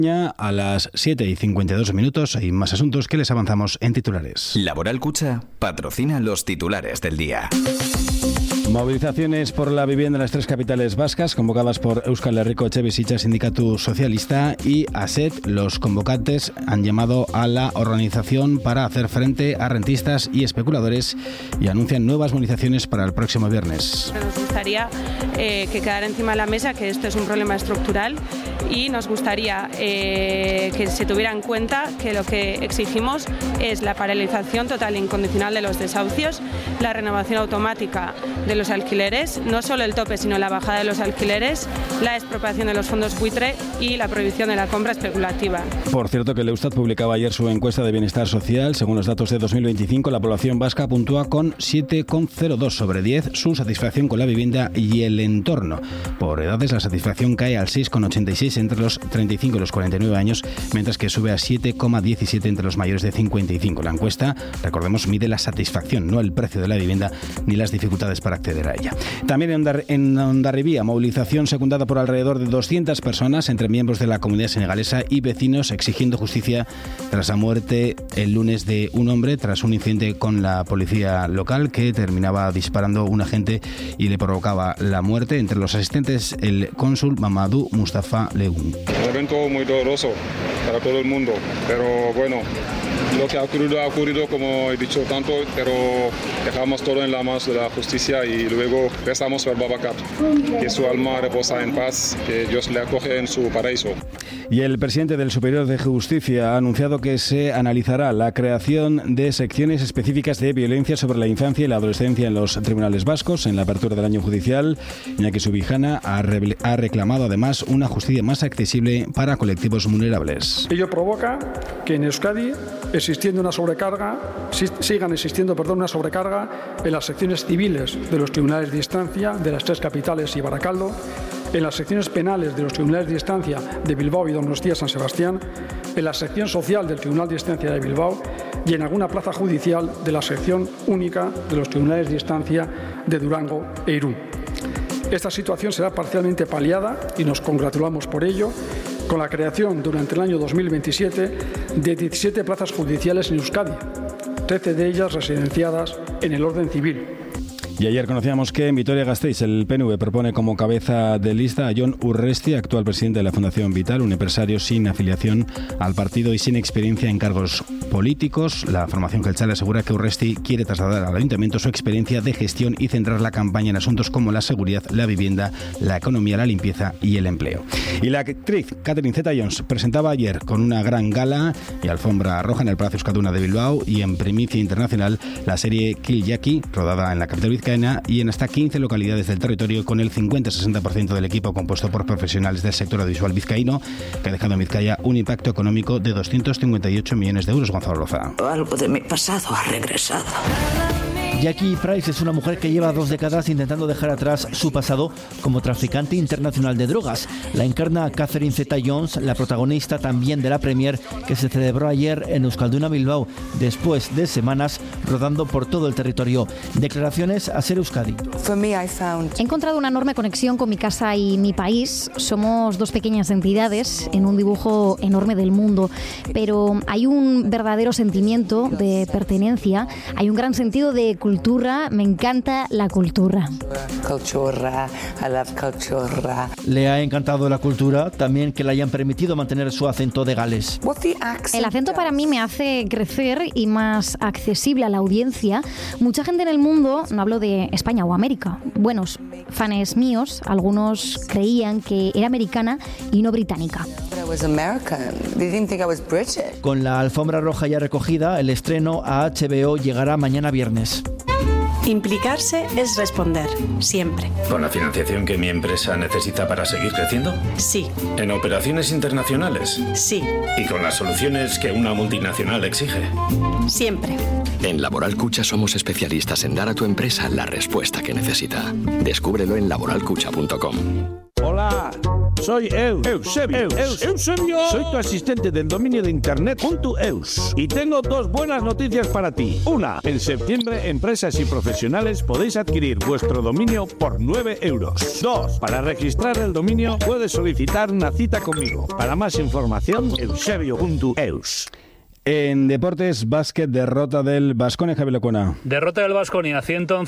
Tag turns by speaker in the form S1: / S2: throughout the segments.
S1: A las 7:52 hay más asuntos que les avanzamos en titulares.
S2: Laboral Kutxa patrocina los titulares del día.
S1: Movilizaciones por la vivienda en las tres capitales vascas, convocadas por Euskal Herriko Etxebizitza Sindikatu Socialista y ASET. Los convocantes han llamado a la organización para hacer frente a rentistas y especuladores y anuncian nuevas movilizaciones para el próximo viernes.
S3: Nos gustaría que quedara encima de la mesa que esto es un problema estructural y nos gustaría que se tuviera en cuenta que lo que exigimos es la paralización total e incondicional de los desahucios, la renovación automática de los alquileres, no solo el tope sino la bajada de los alquileres, la expropiación de los fondos buitre y la prohibición de la compra especulativa.
S1: Por cierto, que el Eustat publicaba ayer su encuesta de bienestar social. Según los datos de 2025, la población vasca puntúa con 7,02 sobre 10 su satisfacción con la vivienda y el entorno. Por edades, la satisfacción cae al 6,86 entre los 35 y los 49 años, mientras que sube a 7,17 entre los mayores de 55. La encuesta, recordemos, mide la satisfacción, no el precio de la vivienda ni las dificultades para acceder a ella. También en Hondarribía, movilización secundada por alrededor de 200 personas entre miembros de la comunidad senegalesa y vecinos exigiendo justicia tras la muerte el lunes de un hombre tras un incidente con la policía local que terminaba disparando un agente y le provocaba la muerte. Entre los asistentes, el cónsul Mamadou Mustafa Legun.
S4: Un evento muy doloroso para todo el mundo, pero bueno, lo que ha ocurrido, como he dicho tanto, pero dejamos todo en la mano de la justicia y luego rezamos por Babacar, que su alma reposa en paz, que Dios le acoge en su paraíso.
S1: Y el presidente del Superior de Justicia ha anunciado que se analizará la creación de secciones específicas de violencia sobre la infancia y la adolescencia en los tribunales vascos. En la apertura del año judicial, Iñaki Subijana ha reclamado además una justicia más accesible para colectivos vulnerables.
S5: Ello provoca que en Euskadi sigan existiendo una sobrecarga en las secciones civiles de los tribunales de instancia de las tres capitales y Barakaldo, en las secciones penales de los tribunales de instancia de Bilbao y Donostia San Sebastián, en la sección social del Tribunal de Instancia de Bilbao y en alguna plaza judicial de la sección única de los tribunales de instancia de Durango e Irún. Esta situación será parcialmente paliada y nos congratulamos por ello con la creación durante el año 2027 de 17 plazas judiciales en Euskadi, 13 de ellas residenciadas en el orden civil.
S1: Y ayer conocíamos que en Vitoria-Gasteiz el PNV propone como cabeza de lista a Jon Urresti, actual presidente de la Fundación Vital, un empresario sin afiliación al partido y sin experiencia en cargos políticos. La formación Jeltzale asegura que Urresti quiere trasladar al ayuntamiento su experiencia de gestión y centrar la campaña en asuntos como la seguridad, la vivienda, la economía, la limpieza y el empleo. Y la actriz Catherine Zeta-Jones presentaba ayer con una gran gala y alfombra roja en el Palacio Euskalduna de Bilbao y en primicia internacional la serie Kill Jackie, rodada en la capital vizcaína y en hasta 15 localidades del territorio, con el 50-60% del equipo compuesto por profesionales del sector audiovisual vizcaíno, que ha dejado en Vizcaya un impacto económico de 258 millones de euros. Gonzalo Loza.
S6: Algo de mi pasado ha regresado.
S7: Jackie Price es una mujer que lleva 2 décadas intentando dejar atrás su pasado como traficante internacional de drogas. La encarna Catherine Zeta-Jones, la protagonista también de la premier que se celebró ayer en Euskalduna Bilbao, después de semanas rodando por todo el territorio. Declaraciones a Ser Euskadi.
S8: He encontrado una enorme conexión con mi casa y mi país. Somos 2 pequeñas entidades en un dibujo enorme del mundo, pero hay un verdadero sentimiento de pertenencia, hay un gran sentido de cultura. Me encanta la cultura.
S7: Le ha encantado la cultura, también que le hayan permitido mantener su acento de Gales.
S8: El acento para mí me hace crecer y más accesible a la audiencia. Mucha gente en el mundo, no hablo de España o América, buenos fans míos, algunos creían que era americana y no británica.
S7: Con la alfombra roja ya recogida, el estreno a HBO llegará mañana viernes.
S9: Implicarse es responder, siempre.
S10: ¿Con la financiación que mi empresa necesita para seguir creciendo?
S9: Sí.
S10: ¿En operaciones internacionales?
S9: Sí.
S10: ¿Y con las soluciones que una multinacional exige?
S9: Siempre.
S11: En Laboral Kutxa somos especialistas en dar a tu empresa la respuesta que necesita. Descúbrelo en laboralkutxa.com.
S12: Hola, Soy Eusebio. Soy tu asistente del dominio de internet .eus. Y tengo dos buenas noticias para ti. Una, en septiembre, empresas y profesionales podéis adquirir vuestro dominio por 9 euros. 2, para registrar el dominio puedes solicitar una cita conmigo. Para más información, eusebio.eus.
S1: En deportes, básquet, derrota del Baskonia, Javier Lecona.
S13: Derrota del Baskonia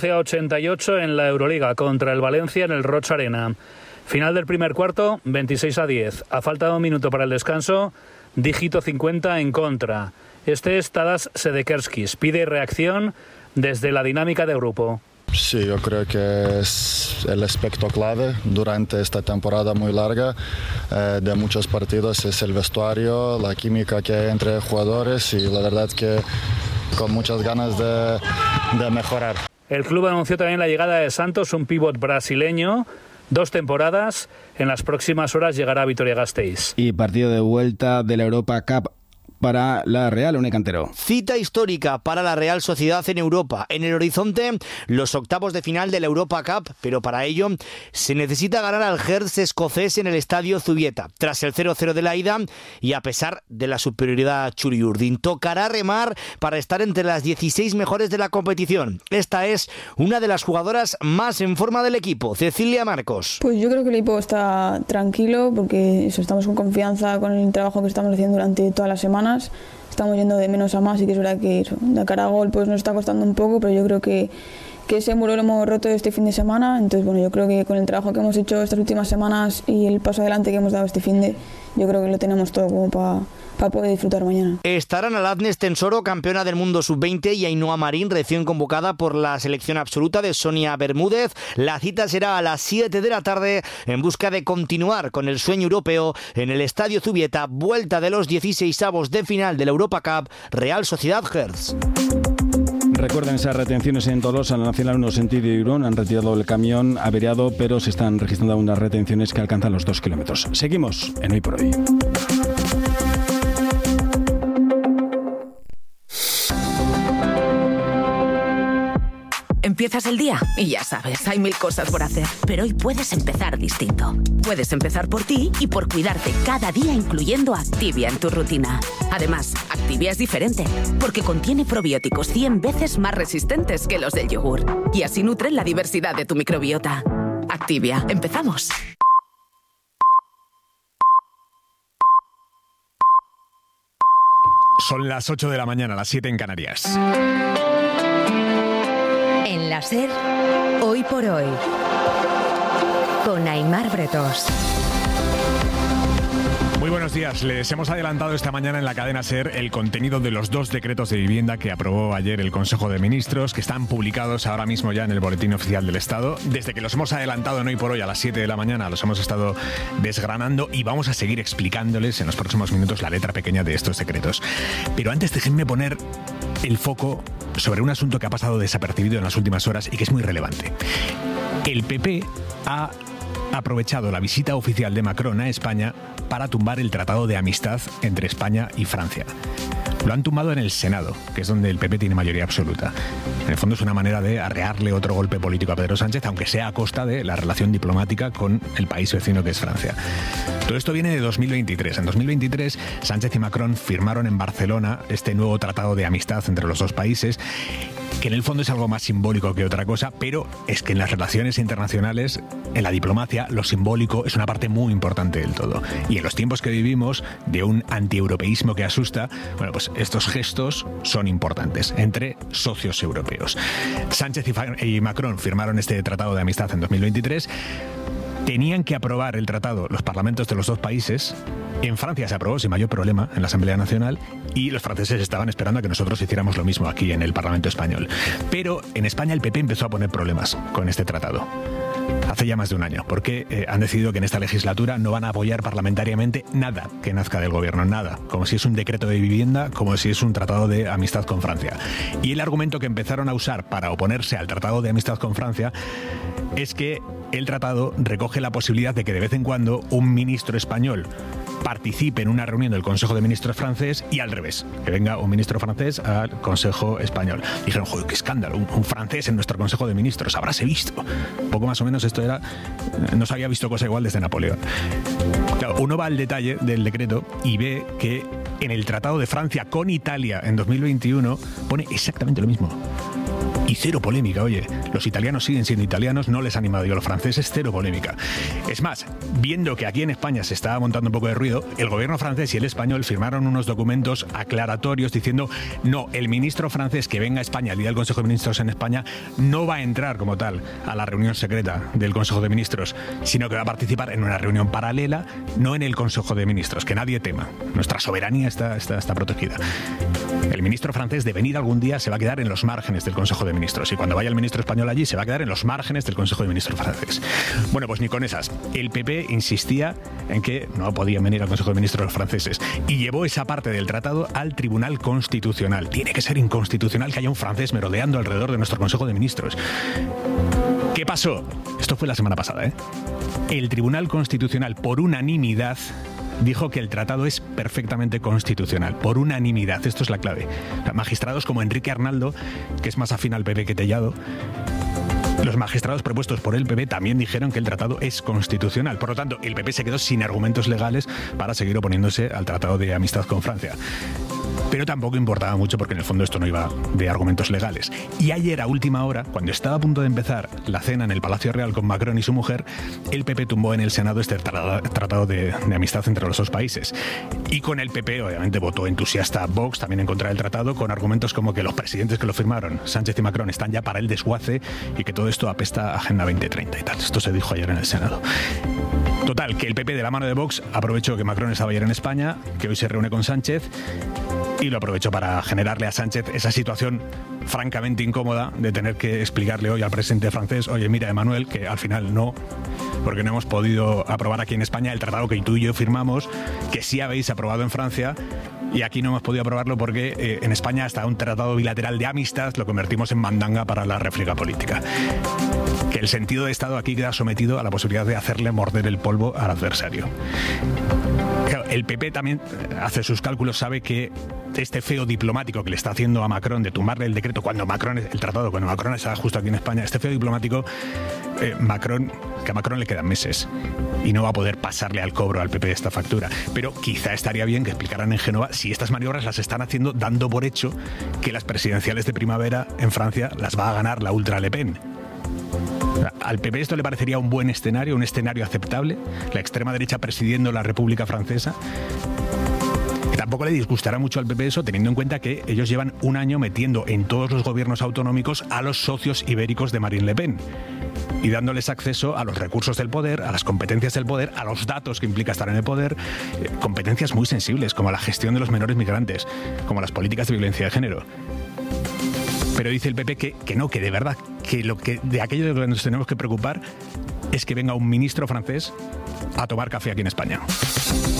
S13: 111-88 en la Euroliga contra el Valencia en el Roig Arena. Final del primer cuarto, 26-10. A falta de un minuto para el descanso, dígito 50 en contra. Este es Tadas Sedekerskis. Pide reacción desde la dinámica de grupo.
S14: Sí, yo creo que es el aspecto clave durante esta temporada muy larga de muchos partidos, es el vestuario, la química que hay entre jugadores y la verdad que con muchas ganas de mejorar.
S13: El club anunció también la llegada de Santos, un pívot brasileño, 2 temporadas. En las próximas horas llegará a Vitoria-Gasteiz.
S1: Y partido de vuelta de la Europa Cup para la Real Unión Cantero.
S15: Cita histórica para la Real Sociedad en Europa. En el horizonte, los octavos de final de la Europa Cup, pero para ello se necesita ganar al Hertz escocés en el Estadio Zubieta. Tras el 0-0 de la ida y a pesar de la superioridad Churi-Urdin, tocará remar para estar entre las 16 mejores de la competición. Esta es una de las jugadoras más en forma del equipo, Cecilia Marcos.
S16: Pues yo creo que el equipo está tranquilo porque estamos con confianza con el trabajo que estamos haciendo durante todas las semanas. Estamos yendo de menos a más y que es verdad que de cara a gol pues nos está costando un poco, pero yo creo que ese muro lo hemos roto este fin de semana. Entonces bueno, yo creo que con el trabajo que hemos hecho estas últimas semanas y el paso adelante que hemos dado este fin de, yo creo que lo tenemos todo como para poder disfrutar mañana.
S15: Estarán Aladnes Tensoro, campeona del mundo sub-20, y Ainhoa Marín, recién convocada por la selección absoluta de Sonia Bermúdez. La cita será a las 7 de la tarde en busca de continuar con el sueño europeo en el Estadio Zubieta, vuelta de los 16avos de final de la Europa Cup, Real Sociedad Hertz.
S1: Recuerden esas retenciones en Tolosa, en la Nacional 1 sentido Irún. Han retirado el camión averiado, pero se están registrando unas retenciones que alcanzan los 2 kilómetros. Seguimos en Hoy por Hoy.
S17: Empiezas el día y ya sabes, hay 1000 cosas por hacer. Pero hoy puedes empezar distinto. Puedes empezar por ti y por cuidarte cada día, incluyendo Activia en tu rutina. Además, Activia es diferente, porque contiene probióticos 100 veces más resistentes que los del yogur. Y así nutren la diversidad de tu microbiota. Activia, empezamos.
S18: Son las 8 de la mañana, las 7 en Canarias.
S19: En la SER, Hoy por Hoy, con Aimar Bretos.
S18: Muy buenos días. Les hemos adelantado esta mañana en la cadena SER el contenido de los 2 decretos de vivienda que aprobó ayer el Consejo de Ministros, que están publicados ahora mismo ya en el Boletín Oficial del Estado. Desde que los hemos adelantado en Hoy por Hoy a las 7 de la mañana, los hemos estado desgranando y vamos a seguir explicándoles en los próximos minutos la letra pequeña de estos decretos. Pero antes déjenme poner el foco sobre un asunto que ha pasado desapercibido en las últimas horas y que es muy relevante. El PP ha aprovechado la visita oficial de Macron a España para tumbar el tratado de amistad entre España y Francia. Lo han tumbado en el Senado, que es donde el PP tiene mayoría absoluta. En el fondo es una manera de arrearle otro golpe político a Pedro Sánchez, aunque sea a costa de la relación diplomática con el país vecino que es Francia. Todo esto viene de 2023. En 2023, Sánchez y Macron firmaron en Barcelona este nuevo tratado de amistad entre los dos países, que en el fondo es algo más simbólico que otra cosa, pero es que en las relaciones internacionales, en la diplomacia, lo simbólico es una parte muy importante del todo. Y en los tiempos que vivimos, de un antieuropeísmo que asusta, bueno, pues estos gestos son importantes entre socios europeos. Sánchez y Macron firmaron este tratado de amistad en 2023. Tenían que aprobar el tratado los parlamentos de los dos países. En Francia se aprobó sin mayor problema en la Asamblea Nacional y los franceses estaban esperando a que nosotros hiciéramos lo mismo aquí en el Parlamento Español. Pero en España el PP empezó a poner problemas con este tratado. Hace ya más de un año, porque han decidido que en esta legislatura no van a apoyar parlamentariamente nada que nazca del gobierno, nada, como si es un decreto de vivienda, como si es un tratado de amistad con Francia. Y el argumento que empezaron a usar para oponerse al tratado de amistad con Francia es que el tratado recoge la posibilidad de que de vez en cuando un ministro español participe en una reunión del Consejo de Ministros francés y al revés, que venga un ministro francés al Consejo español. Dijeron, joder, qué escándalo, un francés en nuestro Consejo de Ministros, habráse visto. Poco más o menos esto era, no se había visto cosa igual desde Napoleón. Claro, uno va al detalle del decreto y ve que en el Tratado de Francia con Italia en 2021 pone exactamente lo mismo. Y cero polémica, oye, los italianos siguen siendo italianos, no les han invadido a los franceses, cero polémica. Es más, viendo que aquí en España se estaba montando un poco de ruido, el gobierno francés y el español firmaron unos documentos aclaratorios diciendo, no, el ministro francés que venga a España, el día del Consejo de Ministros en España, no va a entrar como tal a la reunión secreta del Consejo de Ministros, sino que va a participar en una reunión paralela, no en el Consejo de Ministros, que nadie tema. Nuestra soberanía está protegida. El ministro francés de venir algún día se va a quedar en los márgenes del Consejo de Ministros y cuando vaya el ministro español allí se va a quedar en los márgenes del Consejo de Ministros francés. Bueno, pues ni con esas. El PP insistía en que no podían venir al Consejo de Ministros los franceses y llevó esa parte del tratado al Tribunal Constitucional. Tiene que ser inconstitucional que haya un francés merodeando alrededor de nuestro Consejo de Ministros. ¿Qué pasó? Esto fue la semana pasada, ¿eh? El Tribunal Constitucional, por unanimidad, dijo que el tratado es perfectamente constitucional, por unanimidad. Esto es la clave. Magistrados como Enrique Arnaldo, que es más afín al PP que Tellado, los magistrados propuestos por el PP también dijeron que el tratado es constitucional. Por lo tanto, el PP se quedó sin argumentos legales para seguir oponiéndose al tratado de amistad con Francia. Pero tampoco importaba mucho porque en el fondo esto no iba de argumentos legales. Y ayer a última hora, cuando estaba a punto de empezar la cena en el Palacio Real con Macron y su mujer, el PP tumbó en el Senado este tratado de amistad entre los dos países. Y con el PP, obviamente, votó entusiasta Vox también en contra del tratado, con argumentos como que los presidentes que lo firmaron, Sánchez y Macron, están ya para el desguace y que todo esto apesta a Agenda 2030 y tal. Esto se dijo ayer en el Senado. Total, que el PP de la mano de Vox aprovechó que Macron estaba ayer en España, que hoy se reúne con Sánchez, y lo aprovechó para generarle a Sánchez esa situación francamente incómoda de tener que explicarle hoy al presidente francés, oye, mira, Emmanuel, que al final no, porque no hemos podido aprobar aquí en España el tratado que tú y yo firmamos, que sí habéis aprobado en Francia, y aquí no hemos podido aprobarlo porque en España hasta un tratado bilateral de amistad lo convertimos en mandanga para la refriega política. Que el sentido de Estado aquí queda sometido a la posibilidad de hacerle morder el polvo al adversario. Claro, el PP también hace sus cálculos, sabe que este feo diplomático que le está haciendo a Macron de tumbarle el decreto cuando Macron está justo aquí en España, este feo diplomático, que a Macron le quedan meses y no va a poder pasarle al cobro al PP esta factura. Pero quizá estaría bien que explicaran en Génova si estas maniobras las están haciendo dando por hecho que las presidenciales de primavera en Francia las va a ganar la ultra Le Pen. ¿Al PP esto le parecería un buen escenario, un escenario aceptable? La extrema derecha presidiendo la República Francesa. Tampoco le disgustará mucho al PP eso, teniendo en cuenta que ellos llevan un año metiendo en todos los gobiernos autonómicos a los socios ibéricos de Marine Le Pen y dándoles acceso a los recursos del poder, a las competencias del poder, a los datos que implica estar en el poder, competencias muy sensibles como la gestión de los menores migrantes, como las políticas de violencia de género. Pero dice el PP que no, que de verdad, que de aquello de lo que nos tenemos que preocupar es que venga un ministro francés a tomar café aquí en España.